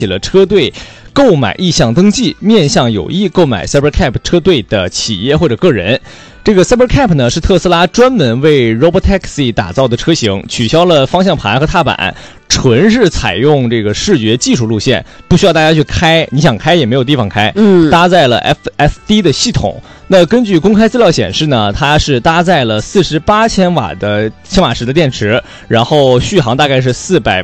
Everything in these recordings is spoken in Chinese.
起了车队购买意向登记，面向有意购买 Cybercab 车队的企业或者个人。这个 Cybercab 呢是特斯拉专门为 Robotaxi 打造的车型，取消了方向盘和踏板，纯是采用这个视觉技术路线，不需要大家去开，你想开也没有地方开。搭载了 FSD 的系统。那根据公开资料显示呢，它是搭载了48千瓦时的电池，然后续航大概是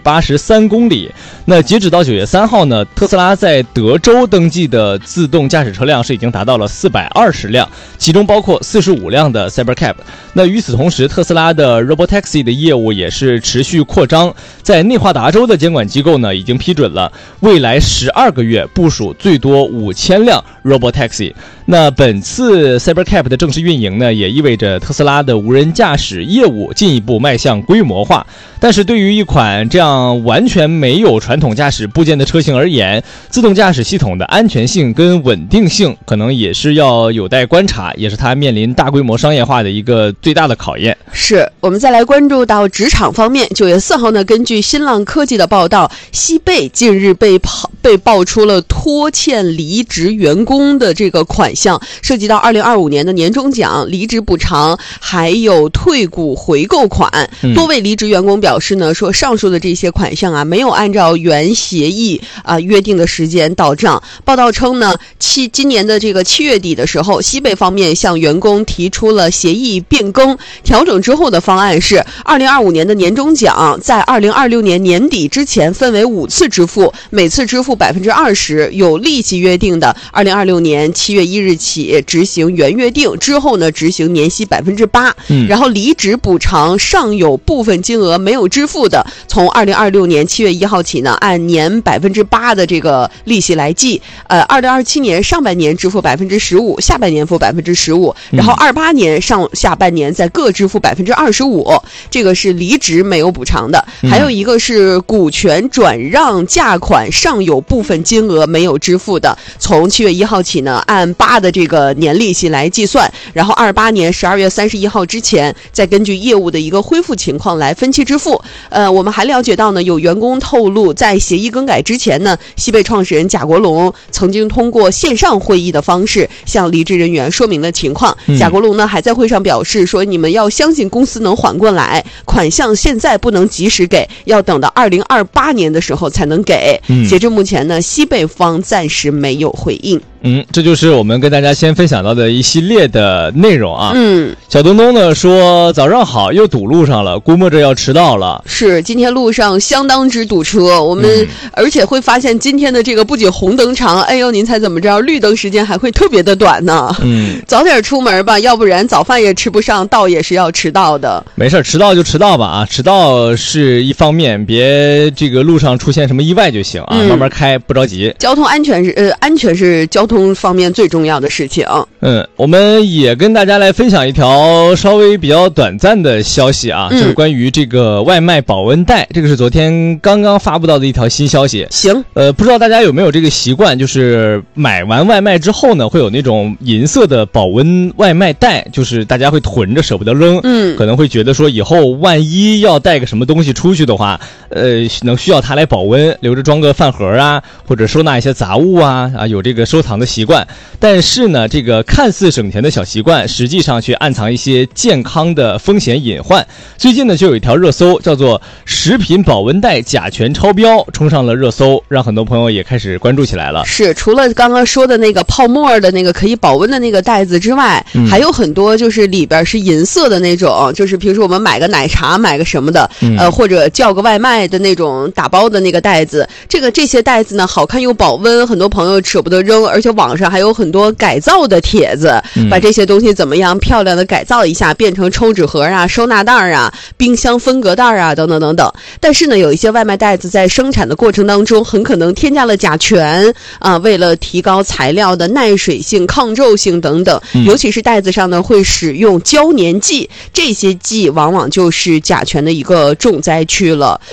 483公里。那截止到9月3号呢，特斯拉在德州登记的自动驾驶车辆是已经达到了420辆，其中包括45辆的 Cybercab。那与此同时，特斯拉的 Robotaxi 的业务也是持续扩张，在内华达州的监管机构呢已经批准了未来12个月部署最多5000辆 Robotaxi。那本次 Cybercab 的正式运营呢，也意味着特斯拉的无人驾驶业务进一步迈向规模化。但是对于一款这样完全没有传统驾驶部件的车型而言，自动驾驶系统的安全性跟稳定性可能也是要有待观察，也是它面临大规模商业化的一个最大的考验。 是，我们再来关注到职场方面。9月4号呢，根据新浪科技的报道，西贝近日被爆出了拖欠离职员工的这个款项，涉及到2025年的年终奖、离职补偿，还有退股回购款。多位离职员工表示呢，说上述的这些款项啊，没有按照原协议约定的时间到账。报道称呢，今年的这个7月底的时候，西贝方面向员工提出了协议变更，调整之后的方案是2025年的年终奖在2026年年底之前分为5次支付，每次支付20%，有利息约定的2026年7月1日起执行原约定，之后呢执行年息8%。然后离职补偿尚有部分金额没有支付的，从2026年7月1号起呢，按年8%的这个利息来计。2027年上半年支付15%，下半年付15%，然后28年上下半年再各支付25%。这个是离职没有补偿的。还有一个是股权转让价款尚有部分金额没有支付的，从7月1号起呢，按8的这个年利息来计算，然后28年12月31号之前，再根据业务的一个恢复情况来分期支付。我们还了解到呢，有员工透露，在协议更改之前呢，西贝创始人贾国龙曾经通过线上会议的方式向离职人员说明了情况。贾国龙呢还在会上表示说，你们要相信公司能缓过来，款项现在不能及时给，要等到2028年的时候才能给。截至目前呢，西贝方暂时没有回应。 这就是我们跟大家先分享到的一系列的内容啊。小东东呢说早上好，又堵路上了，估摸着要迟到了。 是，今天路上相当之堵车，我们而且会发现今天的这个不仅红灯长，哎呦您猜怎么着，绿灯时间还会特别的短呢。早点出门吧，要不然早饭也吃不上，到也是要迟到的。 没事，迟到就迟到吧啊，迟到是一方面，别这个路上出现什么意外就行啊，慢慢开，不着急。 交通安全是交通方面最重要的事情。 我们也跟大家来分享一条稍微比较短暂的消息啊，就是关于这个外卖保温袋，这个是昨天刚刚发布到的一条新消息。 行， 不知道大家有没有这个习惯，就是买完外卖之后呢，会有那种银色的保温外卖袋，就是大家会囤着舍不得扔，可能会觉得说以后万一要带个什么东西出去的话，能需要它来保温，留着装个饭盒啊，或者收纳一些杂物啊，有这个收藏的习惯。但是呢，这个看似省钱的小习惯，实际上却暗藏一些健康的风险隐患。最近呢，就有一条热搜叫做食品保温袋甲醛超标，冲上了热搜，让很多朋友也开始关注起来了。 是，除了刚刚说的那个泡沫的那个可以保温的那个袋子之外，还有很多就是里边是银色的那种，就是比如说我们买个奶茶买个什么的，或者叫个外卖的那种打包的那个袋子。这些袋子呢，好看又保温，很多朋友舍不得扔，而且网上还有很多改造的帖子，把这些东西怎么样漂亮的改造一下，变成抽纸盒啊、收纳袋啊、冰箱分隔袋啊等等等等。但是呢，有一些外卖袋子在生产的过程当中很可能添加了甲醛为了提高材料的耐水性、抗皱性等等，尤其是袋子上呢会使用胶粘剂，这些剂往往就是甲醛的一个重灾区了。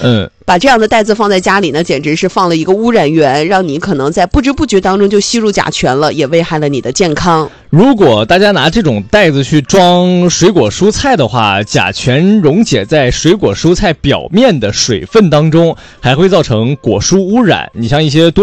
把这样的袋子放在家里呢，简直是放了一个污染源，让你可能在不知不觉当中就吸入甲醛了，也危害了你的健康。 如果大家拿这种袋子去装水果蔬菜的话，甲醛溶解在水果蔬菜表面的水分当中，还会造成果蔬污染。你像一些多